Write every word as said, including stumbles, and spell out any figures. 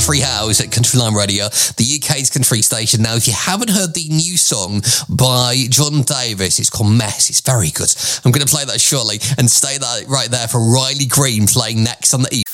Country House at Countryline Radio, the U K's country station. Now, if you haven't heard the new song by John Davis, it's called Mess. It's very good. I'm going to play that shortly, and stay that right there for Riley Green playing next on the